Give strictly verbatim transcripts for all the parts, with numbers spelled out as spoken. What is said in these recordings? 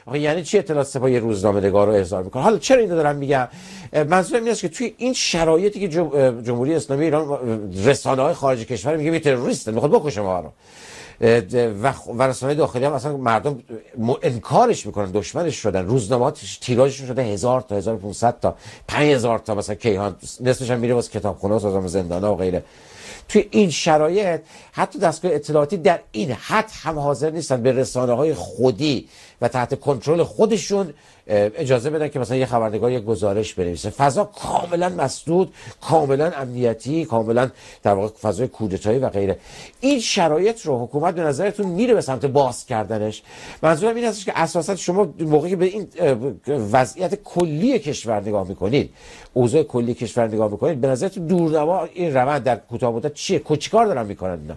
آخه یعنی چی اطلاعات سپاه یه روزنامه‌نگار رو احضار میکنه؟ حالا چرا اینو دارم میگم؟ منظورم این است که توی این شرایطی که جمهوری اسلامی ایران رسانه‌های خارج کشور میگه تروریست میخواد بکشه ما رو و رسانه‌های داخلی هم اصلا مردم انکارش میکنن، دشمنش شدن، روزنامه‌ها تیراژشون شده هزار تا هزار و پانصد تا پنج هزار تا، مثلا کیهان نصفش هم میره واسه کتابخونه و سازمان زندان‌ها و غیره. توی این شرایط حتی دستگاه اطلاعاتی در این حد هم حاضر نیستن به رسانه‌های خودی و تحت کنترل خودشون اجازه بدن که مثلا یه خبرنگار یک گزارش بنویسه. فضا کاملا مسدود، کاملا امنیتی، کاملا در واقع فضای کودتایی و غیره. این شرایط رو حکومت به نظرتون میره به سمت باز کردنش؟ منظورم این هستش که اساسا شما موقعی که به این وضعیت کلی کشور نگاه میکنید، اوضاع کلی کشور نگاه میکنید، به نظرتون دورنما این روند در کوتاه مدت چیه؟ چیکار دارن میکنن اینا؟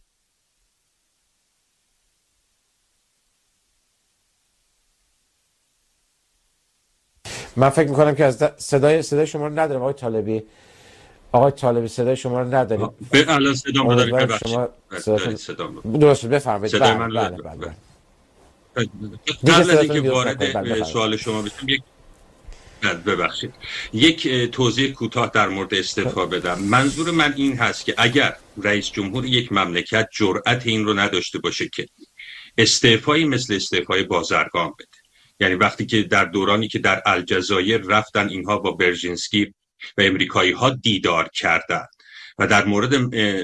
من فکر میکنم که از صدای صدای شما رو ندارم آقای طالبی. آقای طالبی صدای شما رو نداریم. به الان صدا رو دارید؟ ببخشید صدا درست بفرمایید. بله بله بله. قبل از اینکه وارد سوال شما بشم یک ببخشید یک توضیح کوتاه در مورد استعفا بدم. منظور من این هست که اگر رئیس جمهور یک مملکت جرأت این رو نداشته باشه که استعفایی مثل استعفای بازرگان بده، یعنی وقتی که در دورانی که در الجزایر رفتن اینها با برژینسکی و امریکایی ها دیدار کردن و در مورد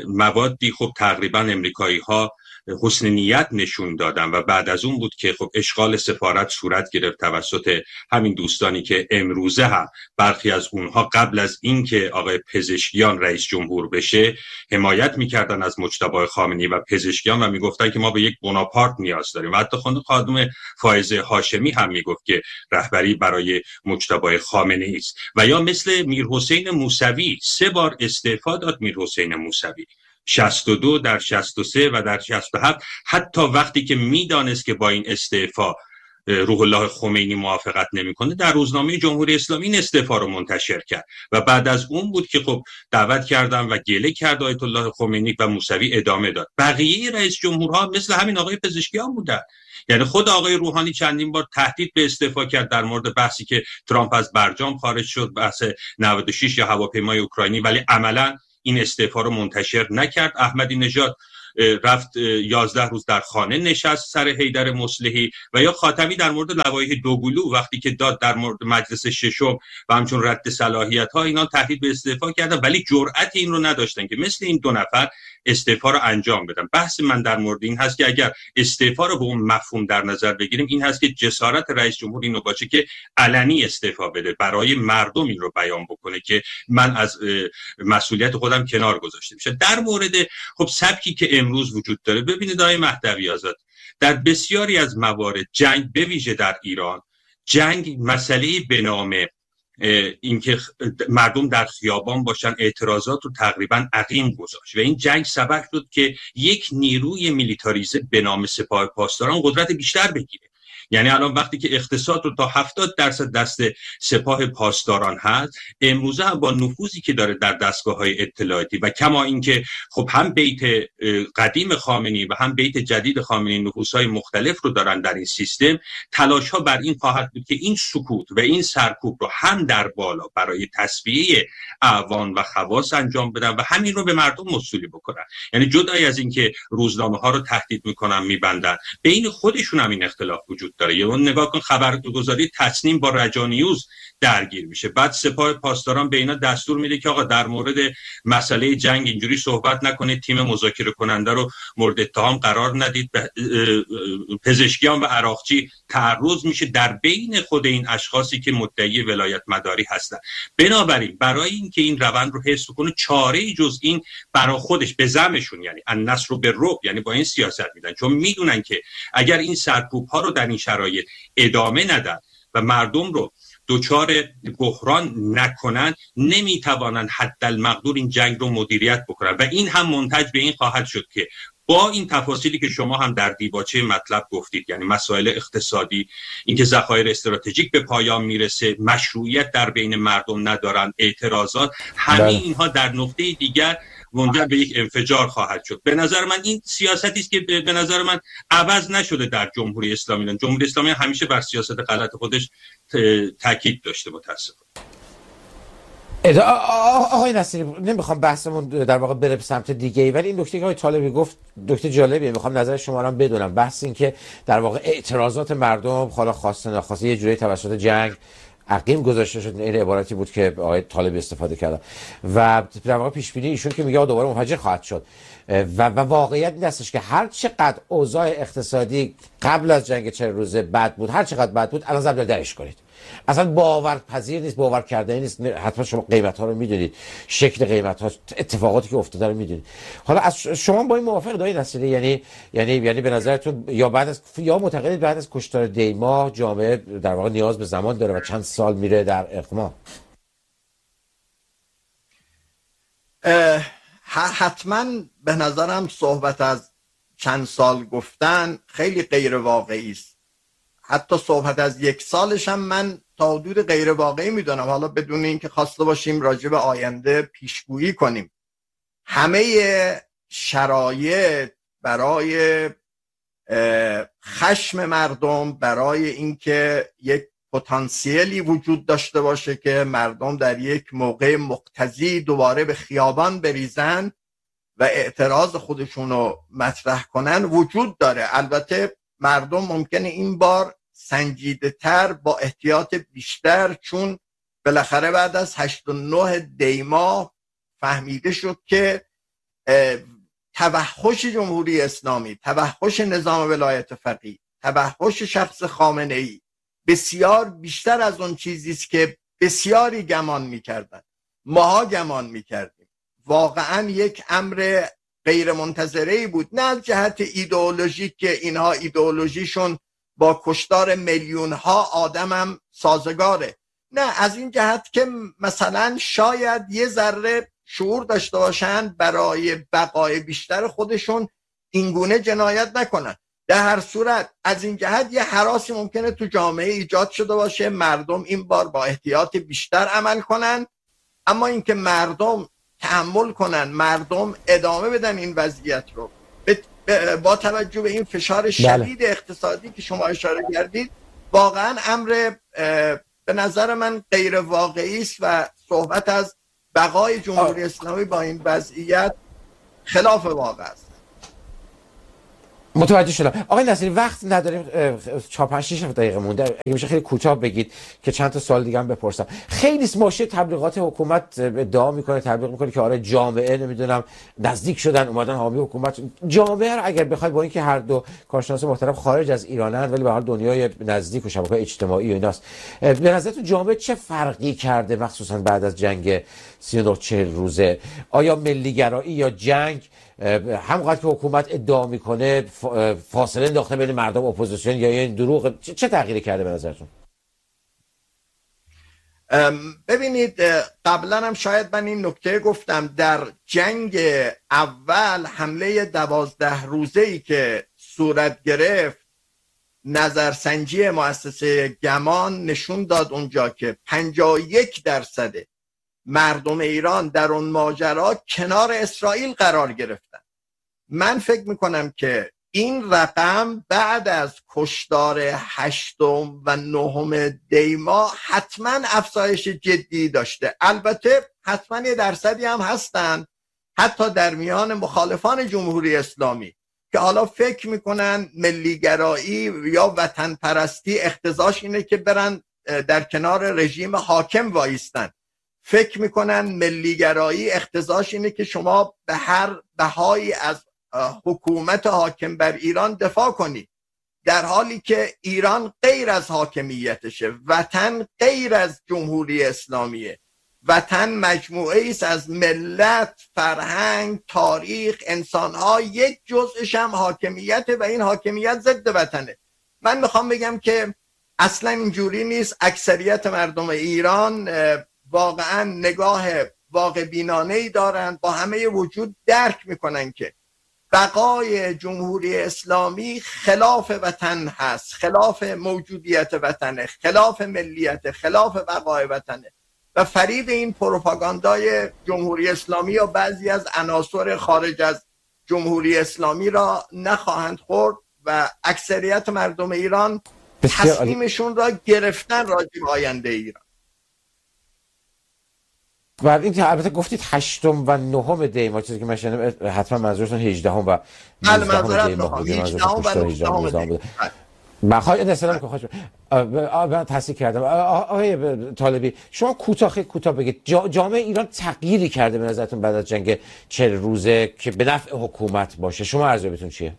موادی خب تقریبا امریکایی ها حسن نیت نشون دادن و بعد از اون بود که خب اشغال سفارت صورت گرفت توسط همین دوستانی که امروزه هم برخی از اونها قبل از این که آقای پزشکیان رئیس جمهور بشه حمایت میکردن از مجتبی خامنه‌ای و پزشکیان و میگفتن که ما به یک بناپارت نیاز داریم و حتی خانم فائزه هاشمی هم میگفت که رهبری برای مجتبی خامنه‌ای است. و یا مثل میرحسین موسوی سه بار استعفا داد میرحسین موسوی، شصت و دو در شصت و سه و در شصت و هفت، حتی وقتی که میدانست که با این استعفا روح الله خمینی موافقت نمیکنه در روزنامه جمهوری اسلامی این استعفا رو منتشر کرد و بعد از اون بود که خب دعوت کردن و گله کرد آیت الله خمینی و موسوی ادامه داد. بقیه رئیس جمهورها مثل همین آقای پزشکیان بودن. یعنی خود آقای روحانی چندین بار تهدید به استعفا کرد در مورد بحثی که ترامپ از برجام خارج شد، بحث نود و شش یا هواپیمای اوکراینی، ولی عملاً این استعفا رو منتشر نکرد. احمدی نژاد رفت یازده روز در خانه نشست سر حیدر مصلحی و یا خاتمی در مورد لوایح دوقلو وقتی که داد در مورد مجلس ششم و همچون رد صلاحیت ها اینا تهدید به استعفا کردن، ولی جرأت این رو نداشتن که مثل این دو نفر استعفا رو انجام بدن. بحث من در مورد این هست که اگر استعفا رو به اون مفهوم در نظر بگیریم این هست که جسارت رئیس جمهور اینو باشه که علنی استعفا بده، برای مردم این رو بیان بکنه که من از مسئولیت خودم کنار گذاشته میشه. در مورد خب سبکی که امروز وجود داره، ببینید آقای مهدوی آزاد، در بسیاری از موارد جنگ، به ویژه در ایران، جنگ مسئله به نام اینکه مردم در خیابان باشن اعتراضات رو تقریبا عقیم گذاشت و این جنگ سبب شد که یک نیروی میلیتاریزه به نام سپاه پاسداران قدرت بیشتر بگیره. یعنی الان وقتی که اقتصاد رو تا هفتاد درصد دست سپاه پاسداران هست، امروزه هم با نفوذی که داره در دستگاه‌های اطلاعاتی و کما اینکه خب هم بیت قدیم خامنه‌ای و هم بیت جدید خامنه‌ای نفوذهای مختلف رو دارن در این سیستم، تلاش‌ها بر این خواهد بود که این سکوت و این سرکوب رو هم در بالا برای تصفیه اعوان و خواص انجام بدن و همین رو به مردم موصولی بکنن. یعنی جدای از اینکه روزنامه‌ها رو تهدید می‌کنن می‌بندن، بین خودشون هم این اختلاف وجود داره. یه اون نگاه کن خبرگزاری تصنیم با رجانیوز درگیر میشه، بعد سپاه پاسداران به اینا دستور میده که آقا در مورد مسئله جنگ اینجوری صحبت نکنید، تیم مذاکره کننده رو مورد اتهام قرار ندید. پزشکیان و عراقچی تعرض میشه در بین خود این اشخاصی که مدعی ولایت مداری هستن. بنابراین برای اینکه این روند رو حفظ کنه چاره‌ای جز این برای خودش به زعمشون، یعنی النصر بالرعب، یعنی با این سیاست میدن، چون میدونن که اگر این سرکوب ها رو در این شرایط ادامه ندن و مردم رو دوچار بحران نکنن، نمیتوانن حدالمقدور این جنگ رو مدیریت بکنن و این هم منتج به این خواهد شد که با این تفاصیلی که شما هم در دیباچه مطلب گفتید، یعنی مسائل اقتصادی، اینکه ذخایر استراتژیک به پایان میرسه، مشروعیت در بین مردم ندارن، اعتراضات، همه اینها در نقطه دیگر منجر به یک انفجار خواهد شد. به نظر من این سیاستی است که به نظر من عوض نشده در جمهوری اسلامی. جمهوری اسلامی همیشه بر سیاست غلط خودش تاکید داشته متاسفانه. آقای نصیری نمیخوام بحثمون در واقع بره به سمت دیگه ای، ولی این نکته که آقای طالبی گفت نکته جالبیه، میخوام نظر شما رو هم بدونم. بحث این که در واقع اعتراضات مردم حالا خواسته ناخواسته یه جوری توسط جنگ عقیم گذاشته شد، این عبارتی بود که آقای طالبی استفاده کردن و در واقع پیش بینی ایشون که میگه دوباره منفجر خواهد شد و, و واقعیت این هستش که هر چقدر اوضاع اقتصادی قبل از جنگ چهل روزه بد بود، هر چقدر بد بود، الان ضرب درش کنید، اصلا باورپذیر نیست، باور کردنی نیست. حتما شما قیمت ها رو میدونید، شکل قیمت ها، اتفاقاتی که افتاده رو میدونید. حالا از شما با این موافق دایی نصیری؟ یعنی یعنی یعنی به نظرتون یا بعد از یا معتقدید بعد از کشتار دیما جامعه در واقع نیاز به زمان داره و چند سال میره در اقما؟ حتما به نظرم صحبت از چند سال گفتن خیلی غیر واقعی است. حتی صحبت از یک سالش هم من تا حدود غیر واقعی میدونم، حالا بدون اینکه خواسته باشیم راجع به آینده پیشگویی کنیم. همه شرایط برای خشم مردم، برای اینکه یک پتانسیلی وجود داشته باشه که مردم در یک موقع مقتضی دوباره به خیابان بریزن و اعتراض خودشون رو مطرح کنن وجود داره. البته مردم ممکنه این بار سنجیده تر، با احتیاط بیشتر، چون بالاخره بعد از هشت و نه دی ماه فهمیده شد که توحش جمهوری اسلامی، توحش نظام ولایت فقیه، توحش شخص خامنه ای بسیار بیشتر از اون چیزی است که بسیاری گمان می‌کردند. ماها گمان می‌کردیم. واقعا یک امر غیر منتظره‌ای بود، نه از جهت ایدئولوژیک که اینها ایدئولوژیشون با کشتار میلیون ها آدم هم سازگاره، نه از این جهت که مثلا شاید یه ذره شعور داشته باشن برای بقای بیشتر خودشون اینگونه جنایت نکنن. در هر صورت از این جهت یه هراسی ممکنه تو جامعه ایجاد شده باشه، مردم این بار با احتیاط بیشتر عمل کنن، اما اینکه مردم تحمل کنن، مردم ادامه بدن این وضعیت رو با توجه به این فشار شدید اقتصادی که شما اشاره کردید، واقعا امر به نظر من غیر واقعی است و صحبت از بقای جمهوری اسلامی با این وضعیت خلاف واقع است. متوجه شدم. آقای نصیری وقت نداریم، چهار پنج شش دقیقه مونده، اگه میشه خیلی کوتاه بگید که چند تا سوال دیگه هم بپرسم. خیلی ماشین تبلیغات حکومت ادعا میکنه، تبلیغ میکنه که آره جامعه نمیدونم نزدیک شدن اومدن حامی حکومت. جامعه رو اگر بخواید، با اینکه هر دو کارشناس محترم خارج از ایرانن ولی به هر دنیای نزدیک و شبکه‌های اجتماعی و ایناست، به نظرتون جامعه چه فرقی کرده مخصوصا بعد از جنگ سی و نه چهل روزه؟ آیا ملیگرایی یا جنگ همونقدر که حکومت ادعا میکنه فاصله انداخته بین مردم اپوزیسیون یا این دروغ؟ چه تغییری کرده به نظرتون؟ ببینید، قبلا هم شاید من این نکته گفتم، در جنگ اول حمله دوازده روزه‌ای که صورت گرفت، نظرسنجی مؤسسه گمان نشون داد اونجا که پنجاه و یک درصد مردم ایران در اون ماجرا کنار اسرائیل قرار گرفتن. من فکر میکنم که این رقم بعد از کشتار هشتم و نهم دی ماه حتما افزایش جدی داشته. البته حتما یه درصدی هم هستن حتی در میان مخالفان جمهوری اسلامی که حالا فکر میکنن ملیگرایی یا وطن پرستی اقتضاش اینه که برن در کنار رژیم حاکم وایستن. فکر میکنن ملیگرایی اقتضاش اینه که شما به هر بهایی از حکومت حاکم بر ایران دفاع کنید، در حالی که ایران غیر از حاکمیتشه، وطن غیر از جمهوری اسلامیه، وطن مجموعه است از ملت، فرهنگ، تاریخ، انسانها، یک جزءش هم حاکمیت و این حاکمیت ضد وطنه. من میخوام بگم که اصلا اینجوری نیست. اکثریت مردم ایران واقعا نگاه واقع بینانه‌ای دارند، با همه وجود درک میکنن که بقای جمهوری اسلامی خلاف وطن هست، خلاف موجودیت وطنه، خلاف ملیت، خلاف بقای وطنه و فریب این پروپاگاندای جمهوری اسلامی و بعضی از عناصر خارج از جمهوری اسلامی را نخواهند خورد و اکثریت مردم ایران تصمیمشون را گرفتن راجع به آینده ایران. و این که البته گفتید هشتم و نهم دی ماه، چیزی که من شنیدم حتما منظورتون هجدهم و نوزدهم دی ماه بود. هجدهم و نوزدهم دی. من خواهی نسلم که خواهش من تحصیل کردم. آقای طالبی شما کوتاه خیلی کوتاه بگید جامعه ایران تغییری کرده به نظرتون بعد از جنگ چهل روزه که به نفع حکومت باشه؟ شما ارزیابیتون چیه؟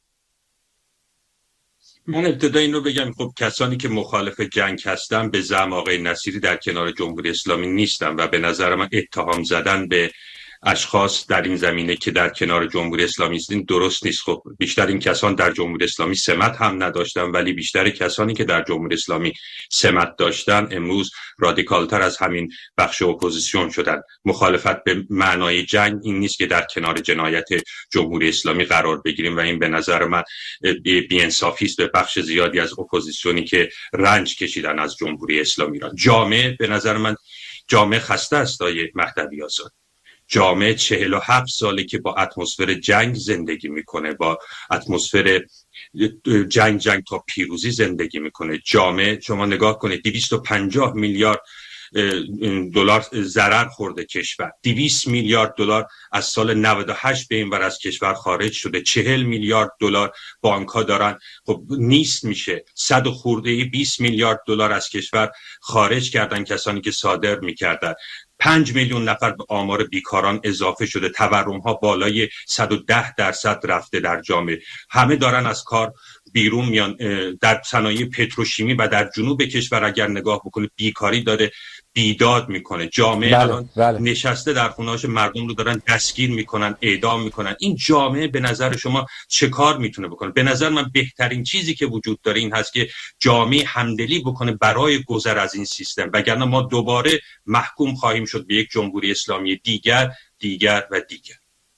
من ابتدا این رو بگم، خب کسانی که مخالف جنگ هستن به زعم آقای نصیری در کنار جمهوری اسلامی نیستن و به نظر من اتهام زدن به اشخاص در این زمینه که در کنار جمهوری اسلامی هستین درست نیست. خب بیشتر این کسان در جمهوری اسلامی سمت هم نداشتن، ولی بیشتر کسانی که در جمهوری اسلامی سمت داشتن امروز رادیکالتر از همین بخش اپوزیسیون شدن. مخالفت به معنای جنگ این نیست که در کنار جنایت جمهوری اسلامی قرار بگیریم و این به نظر من بی‌انصافی است به بخش زیادی از اپوزیسیونی که رنج کشیدن از جمهوری اسلامی را. جامعه به نظر من جامعه خسته است آقای مهدوی آزاد. جامعه چهل و هفت ساله که با اتمسفر جنگ زندگی میکنه، با اتمسفر جنگ جنگ تا پیروزی زندگی میکنه. جامعه شما نگاه کنید دویست و پنجاه میلیارد دلار ضرر خورده کشور، دویست میلیارد دلار از سال نود و هشت به این ور از کشور خارج شده، چهل میلیارد دلار بانک ها دارن خب نیست میشه، صد و خورده بیست میلیارد دلار از کشور خارج کردن کسانی که صادر میکردن. پنج میلیون نفر به آمار بیکاران اضافه شده، تورم ها بالای صد و ده درصد رفته در جامعه، همه دارن از کار بیرون میان. در صنایع پتروشیمی و در جنوب کشور اگر نگاه بکنید بیکاری داره بیداد میکنه. جامعه بله، الان بله. نشسته در خونه‌هاش مردم رو دارن دستگیر میکنن، اعدام میکنن. این جامعه به نظر شما چه کار میتونه بکنه؟ به نظر من بهترین چیزی که وجود داره این هست که جامعه همدلی بکنه برای گذر از این سیستم، وگرنه ما دوباره محکوم خواهیم شد به یک جمهوری اسلامی دیگر دیگر و دیگر.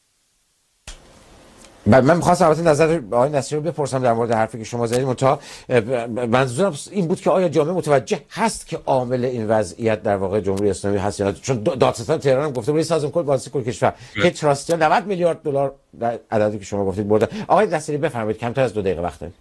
من می‌خواستم البته نظر آقای نصیری رو بپرسم در مورد حرفی که شما زدید، منتها منظورم این بود که آیا جامعه متوجه هست که عامل این وضعیت در واقع جمهوری اسلامی هست یا نه؟ چون دادستان تهران هم گفته بود سازمان کل بازرسی کل کشور که تراستیا نود میلیارد دلار در عددی که شما گفتید بردن. آقای نصیری بفرمایید، کمتر از دو دقیقه وقت دارید.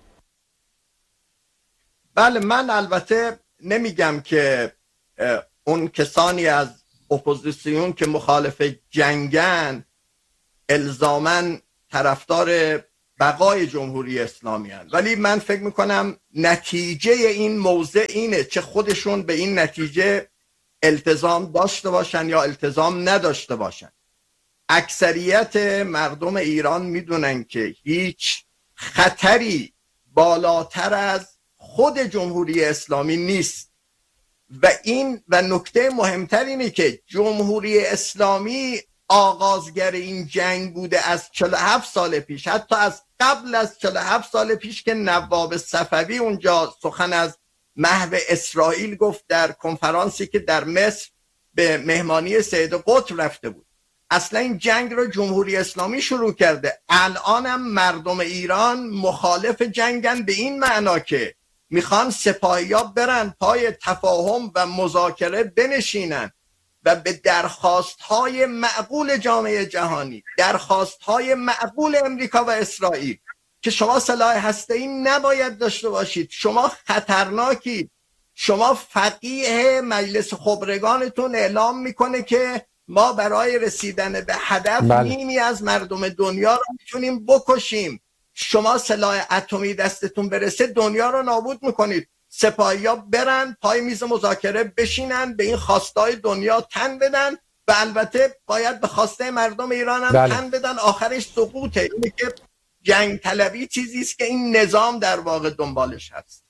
بله، من البته نمیگم که اون کسانی از اپوزیسیون که مخالف جنگن الزاماً طرفدار بقای جمهوری اسلامی هست، ولی من فکر میکنم نتیجه این موضع اینه چه خودشون به این نتیجه التزام داشته باشن یا التزام نداشته باشن. اکثریت مردم ایران میدونن که هیچ خطری بالاتر از خود جمهوری اسلامی نیست و این و نکته مهمتر اینه که جمهوری اسلامی آغازگر این جنگ بوده از چهل و هفت سال پیش، حتی از قبل از چهل و هفت سال پیش که نواب صفوی اونجا سخن از محو اسرائیل گفت در کنفرانسی که در مصر به مهمانی سید قطب رفته بود. اصلا این جنگ رو جمهوری اسلامی شروع کرده. الانم مردم ایران مخالف جنگن به این معنا که میخوان سپاهیا برن پای تفاهم و مذاکره بنشینن و به درخواست‌های معقول جامعه جهانی، درخواست‌های معقول امریکا و اسرائیل که شما سلاح هسته‌ای نباید داشته باشید، شما خطرناکید، شما فقیه مجلس خبرگانتون اعلام میکنه که ما برای رسیدن به هدف بله. نیمی از مردم دنیا رو میتونیم بکشیم، شما سلاح اتمی دستتون برسه دنیا رو نابود میکنید. سپاهیا برن پای میز مذاکره بشینن، به این خواستای دنیا تن بدن و البته باید به خواسته مردم ایران هم بله. تن بدن. آخرش سقوطه. اینه که جنگ طلبی چیزی است که این نظام در واقع دنبالش هست.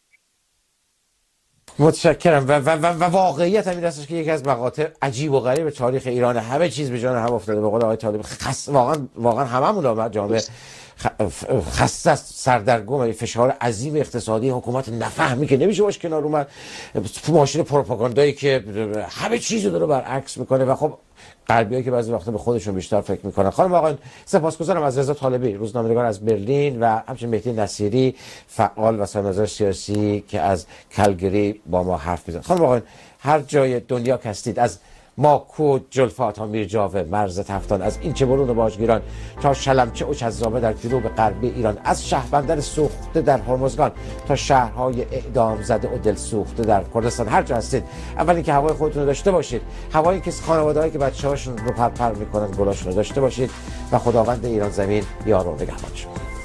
متشکرم. و, و, و, و واقعیت همین هستش که یکی از مقاطع عجیب و غریب تاریخ ایران، همه چیز به جان هم افتاده به قول آقای طالب. خاص واقعا واقعا هممون جامعه خسته است، سردرگم، فشار عظیم اقتصادی، حکومت نفهمی که نمیشه باش کنار اومد، ماشین پروپاگاندایی که همه چیزو داره برعکس میکنه و خب غربیایی که بعضی وقتا به خودشون بیشتر فکر میکنن. خانم آقایان، سپاسگزارم از رضا طالبی، روزنامه‌نگار از برلین، و همچنین مهدی نصیری، فعال و سرمایه‌گذار سیاسی که از کلگری با ما حرف میزنن. خانم آقایان، هر جای دنیا که هستید، از ماکو، جلفا تا میرجاوه، مرز تفتان، از این چه برون و باجگیران تا شلمچه و چزامه در جنوب غربی ایران، از شهربندر سوخته در هرمزگان تا شهرهای اعدام زده و دل سوخته در کردستان، هر جا هستید، اول اینکه هوای خودتون رو داشته باشید، هوایی که خانواده‌هایی که بچه‌هاشون رو پرپر میکنن گلاشون رو داشته باشید و خداوند ایران زمین یار و نگهبان شما.